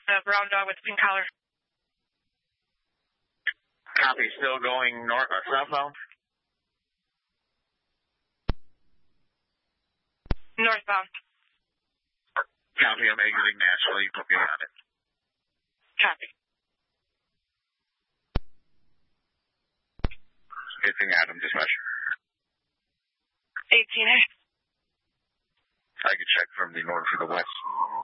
brown dog with pink collar. Copy, still going north or southbound? Northbound. Copy, I'm exiting Nashville. You put me on it. Copy. Hitting Adam, dispatch. 18A. I can check from the north to the west.